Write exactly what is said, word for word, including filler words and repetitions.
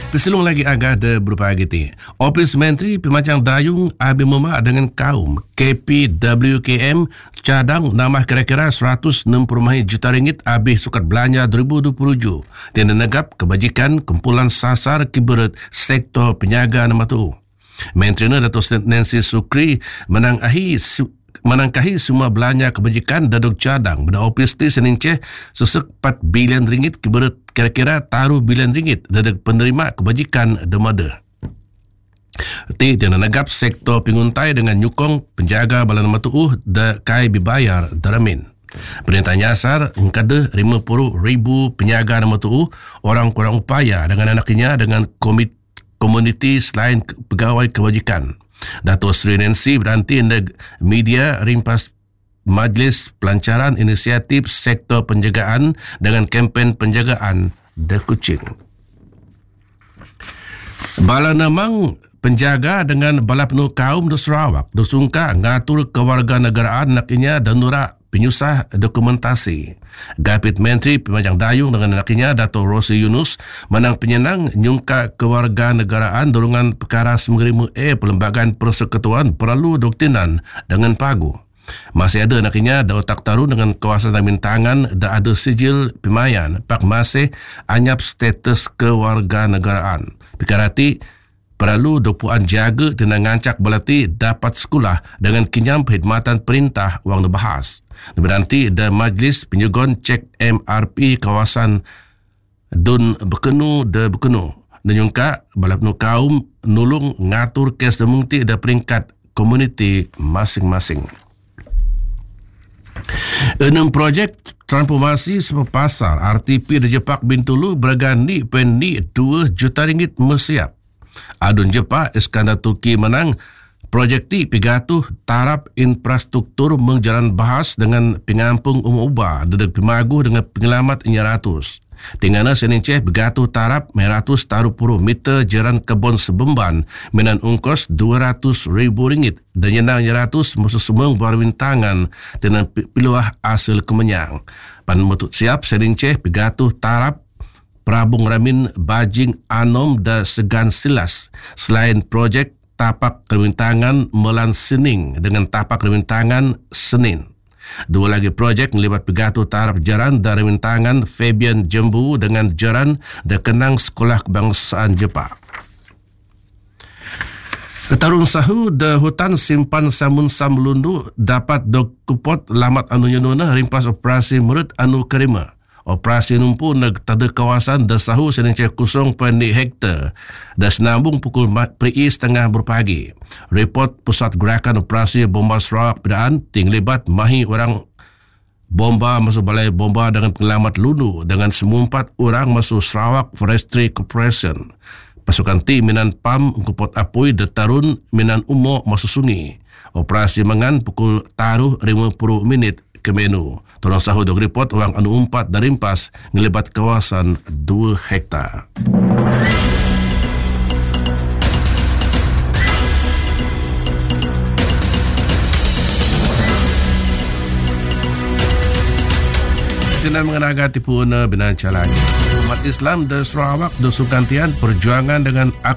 Pesilung lagi agak de berupa giti. Ofis Menteri Pemacang Dayung Abi Memak dengan kaum K P W K M cadang nama kira-kira seratus enam puluh juta ringgit habis sukat belanja dua ribu dua puluh tujuh dan negap kebajikan kumpulan sasar kiberat sektor penyaga nama tu. Menteri Datuk Nancy Sukri menangahi menangkahi semua belanja kebajikan daduk cadang pada ofis di Senin Ceh sesek empat bilion ringgit kiberat kira-kira taruh bilion ringgit daduk penerima kebajikan demada. Ti dan negap sektor penguntai dengan nyukong penjaga balan matuuh da kai dibayar daramin. Perintah nyasar engkada lima puluh ribu penjaga nama tuuh orang kurang upaya dengan anaknya dengan komit, komuniti selain pegawai kebajikan. Datuk Seri Nancy berhenti dengan media rimpas Majlis Pelancaran Inisiatif Sektor Penjagaan dengan kempen penjagaan The Kucing. Bala namang penjaga dengan bala penuh kaum di Sarawak dosungka ngatur kewarganegaraan naknya dan nurak penyusah dokumentasi. Gapit Menteri Pemacang Dayung dengan anaknya Dato' Rosi Yunus menang penyenang nyungka kewarganegaraan dorongan perkara sembilan A Perlembagaan Persekutuan perlu doktrinan dengan pagu. Masih ada anaknya da otak taru dengan kawasan mintangan da ada sijil pemayan pak masih anyap status kewarganegaraan. Perkara ti perlu dokuan jaga dan ngancak belati dapat sekolah dengan kinyam perkhidmatan perintah wang dibahas. Berarti da Majlis Penyugon Cek M R P kawasan Dun Bekenu da Bekenu. Menyungka balapnu kaum nulung ngatur kes demungti da peringkat komuniti masing-masing. Enam projek transformasi sebuah pasar R T P di Jepak Bintulu bergandi pendi dua juta ringgit mesiap. Adun Jepak Iskandar Turki menang projek ti pigatuh tarap infrastruktur menjalan bahas dengan pengampung umum ubah dedek pimagu dengan penyelamat inya ratus. Tingana Senin Ceh begatuh tarap meratus taruh puluh meter jalan kebun sebemban menan ungkos dua ratus ribu ringgit dan yenang ratus musuh semang berwintangan dengan piluah hasil kemenyang. Pan metut siap Senin Ceh begatuh tarap Prabung Ramin Bajing Anom da Segan Silas selain projek tapak rewintangan Melan Sening dengan tapak rewintangan Senin. Dua lagi projek melibat pegatuh taraf jaran dan rewintangan Fabian Jembu dengan jaran da Kenang Sekolah Kebangsaan Jepak. Tarun sahu da hutan simpan samun samlundu dapat dokupot lamat anu nyununa rimpas operasi murid anu kerima. Operasi numpu nag tada kawasan da sahu Senin Ceh kosong perpuluhan hektar dan senambung pukul priis tengah berpagi. Report Pusat Gerakan Operasi Bomba Sarawak Pedaan tinglibat mahi orang bomba masuk balai bomba dengan penyelamat lulu dengan semua empat orang masuk Sarawak Forestry Corporation. Pasukan tim minan P A M kupot apui de tarun minan umo masuk sungai. Operasi mengan pukul taruh lima puluh minit ke menu. Tolong sahut dok report orang anu umpat dari rimpas ngelibat kawasan dua hektar. Dengan mengenaga tipu una binan calani. Umat Islam dan Sarawak dosukantian perjuangan dengan